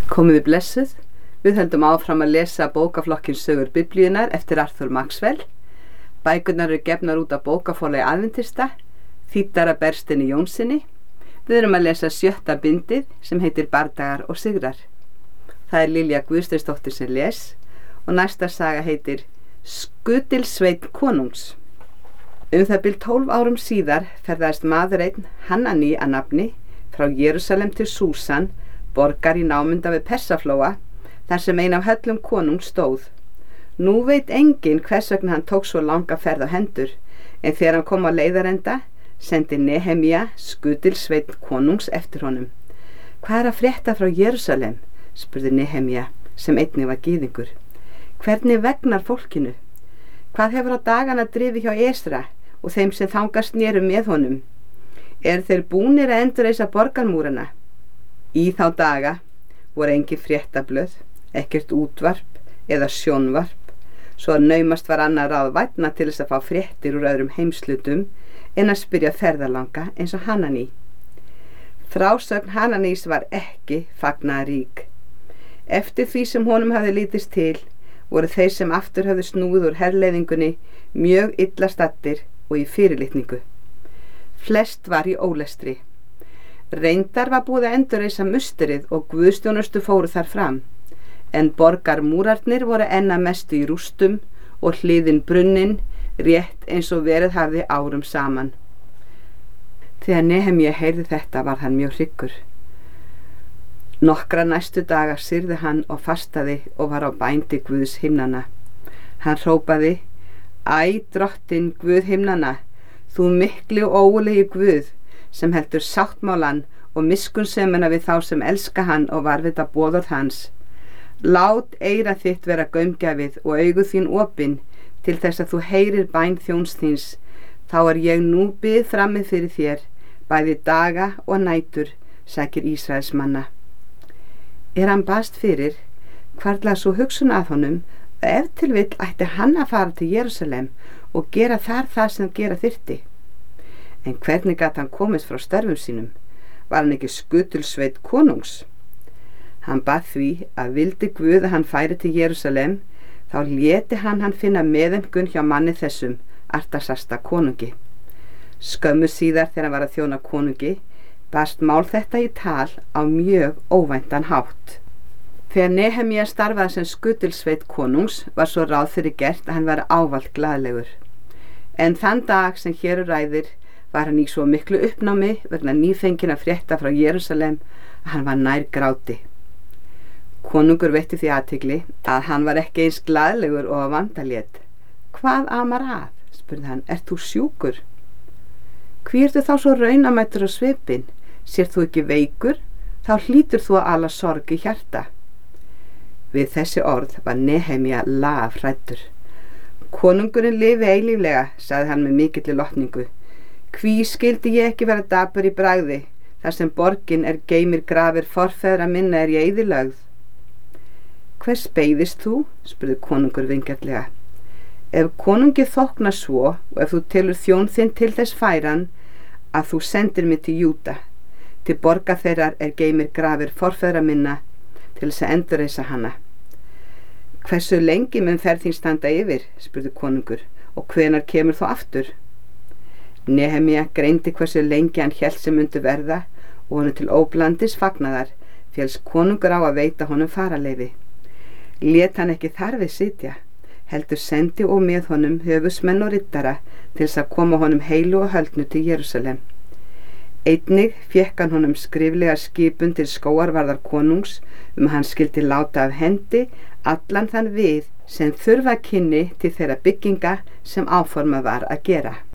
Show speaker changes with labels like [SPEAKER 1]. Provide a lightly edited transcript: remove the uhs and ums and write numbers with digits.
[SPEAKER 1] Komiði blessuð, við höldum áfram að lesa bókaflokkins sögur Biblíunnar eftir Arthur Maxwell. Bækurnar eru gefnar út af bókaforlagi Adventista, þýddar af Bergsteini Jónssyni. Við erum að lesa 7. bindið sem heitir Bardagar og sigrar. Það er Lilja Guðsteinsdóttir sem les og næsta saga heitir Skutilsveinn konungs. Það bil 12 árum síðar ferðaðist maður einn, Hanani að nafni, frá Jerúsalem til Súsan, borgar í námunda við Persaflóa, þar sem ein af höllum konungs stóð. Nú veit enginn hvers vegna hann tók svo langa ferð á hendur, en þegar hann kom á leiðarenda, sendi Nehemía, Skutilsveinn konungs, eftir honum. Hvað er að frétta frá Jerúsalem? Spurði Nehemía, sem einnig var gyðingur. Hvernig vegnar fólkinu? Hvað hefur á dagana drifið hjá Esra og þeim sem þangað snéru með honum? Er þeir búnir að endurreisa borgarmúrana? Í þá daga voru engin fréttablöð, ekkert útvarp eða sjónvarp, svo að naumast var annað ráð vænna til þess að fá fréttir úr öðrum heimslutum en að spyrja ferðalanga eins og Hanani. Frásögn Hananís var ekki fagnaðarík. Eftir því sem honum hafði lítist til, voru þeir sem aftur hafði snúið úr herleiðingunni mjög illa staddir og í fyrirlitningu. Flest var í ólestri. Reyndar var búið að endurreisa musterið og guðstjónustu fóru þar fram, en borgarmúrarnir voru enn að mestu í rústum og hliðin brunnin, rétt eins og verið hafði árum saman. Þegar Nehemía heyrði þetta var hann mjög hryggur. Nokkra næstu daga syrði hann og fastaði og var á bændi Guðs himnanna. Hann hrópaði: Æ, drottin Guð himnanna, þú mikli og ógurlegi Guð, sem heldur sáttmálan og miskunnsemina við þá sem elska hann og varðveita boðorð hans. Lát eyra þitt vera gaumgjafið og augu þín opin til þess að þú heyrir bæn þjóns þíns. Þá er ég nú bið frammi fyrir þér, bæði daga og nætur, sækir Ísraels manna. Hann baðst fyrir, hvarflaði svo hugsun að honum að ef til vill ætti hann að fara til Jerúsalem og gera þar það sem gera þyrfti. En hvernig gat hann komist frá störfum sínum? Var hann ekki Skutilsveinn konungs? Hann bað því að vildi Guð að hann færi til Jerúsalem, þá léti hann finna meðaumkun hjá manni þessum, Artasasta konungi. Skömmu síðar þegar hann var að þjóna konungi, barst mál þetta í tal á mjög óvæntan hátt. Þegar Nehemía starfaði sem Skutilsveinn konungs var svo ráð fyrir gert að hann var ávallt glaðlegur. En þann dag sem hér ræðir var hann í svo miklu uppnámi vegna nýfenginna frétta frá Jerúsalem að hann var nær gráti. Konungur veitti því athygli að hann var ekki eins glaðlegur og vandalét. Hvað amar að? Spurði hann. Ert þú sjúkur? Hví ertu þá svo raunamættur á svipinn? Sér þú ekki veikur? Þá hlýtur þú að ala sorg í hjarta. Við þessi orð var Nehemía lafhræddur. Konungurinn lifi eilíflega, sagði hann með mikilli lotningu. Hví skildi ég ekki vera dapur í bragði, þar sem borgin geymir grafir forfeðra minna í eyðilögð? Hvers beiðist þú? Spurði konungur vingjarnlega. Ef konungi þóknar svo og ef þú telur þjón þinn til þess færan að þú sendir mig til Júda, til borga þeirrar geymir grafir forfeðra minna til þess að endurreisa hana. Hversu lengi mun ferð þín standa yfir? Spurði konungur, og hvenær kemur þú aftur? Nehemía greindi hversu lengi hann hélt sem myndi verða og honum til óblandis fagnaðar féllst konungur á að veita honum faraleyfi. Lét hann ekki þar við sitja, heldur sendi og með honum höfusmenn og riddara til þess að koma honum heilu og höldnu til Jerúsalem. Einnig fékk hann honum skriflega skipun til skógarvarðar konungs að hann skyldi láta af hendi allan þann við sem þurfa kynni til þeirra bygginga sem áformað var að gera.